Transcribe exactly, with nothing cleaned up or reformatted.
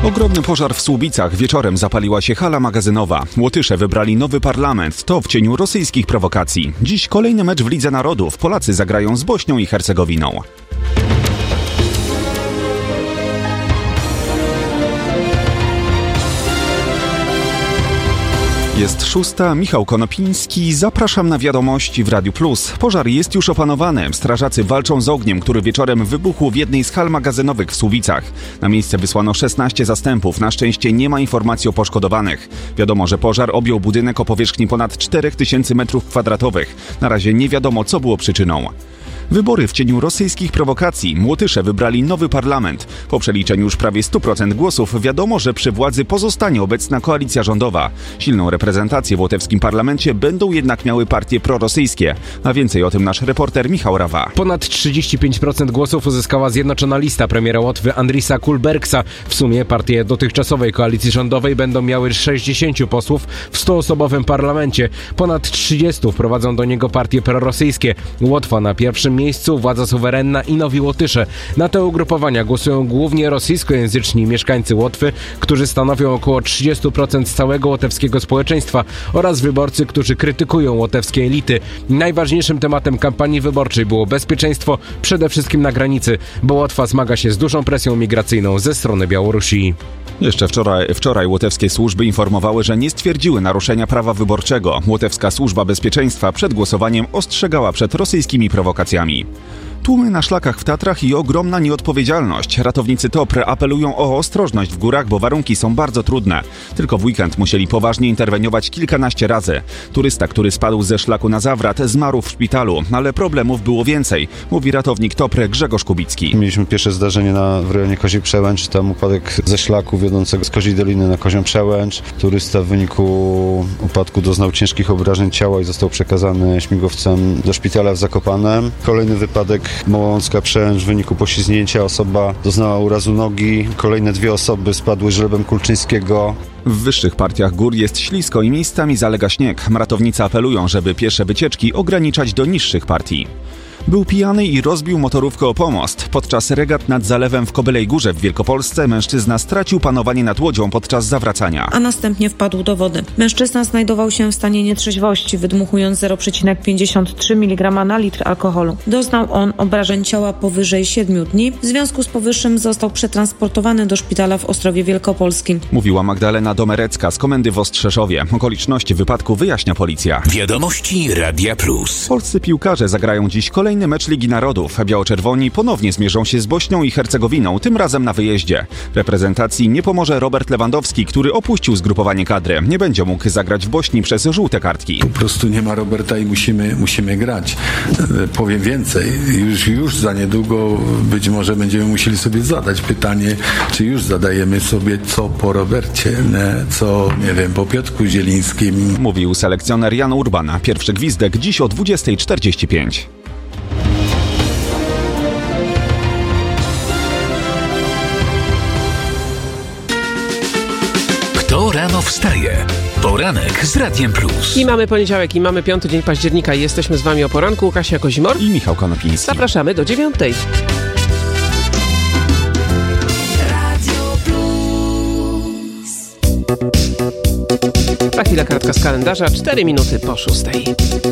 Ogromny pożar w Słubicach. Wieczorem zapaliła się hala magazynowa. Łotysze wybrali nowy parlament. To w cieniu rosyjskich prowokacji. Dziś kolejny mecz w Lidze Narodów. Polacy zagrają z Bośnią i Hercegowiną. Jest szósta, Michał Konopiński. Zapraszam na wiadomości w Radiu Plus. Pożar jest już opanowany. Strażacy walczą z ogniem, który wieczorem wybuchł w jednej z hal magazynowych w Słubicach. Na miejsce wysłano szesnaście zastępów. Na szczęście nie ma informacji o poszkodowanych. Wiadomo, że pożar objął budynek o powierzchni ponad cztery tysiące metrów kwadratowych. Na razie nie wiadomo, co było przyczyną. Wybory w cieniu rosyjskich prowokacji. Łotysze wybrali nowy parlament. Po przeliczeniu już prawie sto procent głosów wiadomo, że przy władzy pozostanie obecna koalicja rządowa. Silną reprezentację w łotewskim parlamencie będą jednak miały partie prorosyjskie. A więcej o tym nasz reporter Michał Rawa. Ponad trzydzieści pięć procent głosów uzyskała Zjednoczona Lista premiera Łotwy Andrisa Kulbergsa. W sumie partie dotychczasowej koalicji rządowej będą miały sześćdziesięciu posłów w stoosobowym parlamencie. Ponad trzydziestu wprowadzą do niego partie prorosyjskie. Łotwa na pierwszym miejscu, władza suwerenna i nowi Łotysze. Na te ugrupowania głosują głównie rosyjskojęzyczni mieszkańcy Łotwy, którzy stanowią około trzydzieści procent całego łotewskiego społeczeństwa, oraz wyborcy, którzy krytykują łotewskie elity. Najważniejszym tematem kampanii wyborczej było bezpieczeństwo, przede wszystkim na granicy, bo Łotwa zmaga się z dużą presją migracyjną ze strony Białorusi. Jeszcze wczoraj, wczoraj łotewskie służby informowały, że nie stwierdziły naruszenia prawa wyborczego. Łotewska Służba Bezpieczeństwa przed głosowaniem ostrzegała przed rosyjskimi prowokacjami. Tłumy na szlakach w Tatrach i ogromna nieodpowiedzialność. Ratownicy T O P R apelują o ostrożność w górach, bo warunki są bardzo trudne. Tylko w weekend musieli poważnie interweniować kilkanaście razy. Turysta, który spadł ze szlaku na Zawrat, zmarł w szpitalu, ale problemów było więcej, mówi ratownik T O P R Grzegorz Kubicki. Mieliśmy pierwsze zdarzenie na, w rejonie Koziej Przełęcz, tam upadek ze szlaku wiodącego z Koziej Doliny na Kozią Przełęcz. Turysta w wyniku upadku doznał ciężkich obrażeń ciała i został przekazany śmigłowcem do szpitala w Zakopanem. Kolejny wypadek Małącka Przełęcz, w wyniku poślizgnięcia osoba doznała urazu nogi. Kolejne dwie osoby spadły żlebem Kulczyńskiego. W wyższych partiach gór jest ślisko i miejscami zalega śnieg. Ratownicy apelują, żeby piesze wycieczki ograniczać do niższych partii. Był pijany i rozbił motorówkę o pomost. Podczas regat nad zalewem w Kobylej Górze w Wielkopolsce mężczyzna stracił panowanie nad łodzią podczas zawracania. A następnie wpadł do wody. Mężczyzna znajdował się w stanie nietrzeźwości, wydmuchując zero przecinek pięćdziesiąt trzy miligrama na litr alkoholu. Doznał on obrażeń ciała powyżej siedmiu dni. W związku z powyższym został przetransportowany do szpitala w Ostrowie Wielkopolskim. Mówiła Magdalena Domerecka z komendy w Ostrzeszowie. Okoliczności wypadku wyjaśnia policja. Wiadomości Radia Plus. Polscy piłkarze zagrają dziś kolejny mecz Ligi Narodów. Biało-czerwoni ponownie zmierzą się z Bośnią i Hercegowiną, tym razem na wyjeździe. Reprezentacji nie pomoże Robert Lewandowski, który opuścił zgrupowanie kadry. Nie będzie mógł zagrać w Bośni przez żółte kartki. Po prostu nie ma Roberta i musimy, musimy grać. Powiem więcej, już, już za niedługo być może będziemy musieli sobie zadać pytanie, czy już zadajemy sobie co po Robercie, nie? Co, nie wiem, po Piotrku Zielińskim. Mówił selekcjoner Jan Urban. Pierwszy gwizdek dziś o dwudziesta czterdzieści pięć. Kto rano wstaje? Poranek z Radiem Plus. I mamy poniedziałek, i mamy piąty dzień października. Jesteśmy z wami o poranku. Kasia Kozimor i Michał Konopiński. Zapraszamy do dziewiątej. A chwila kartka z kalendarza. Cztery minuty po szóstej.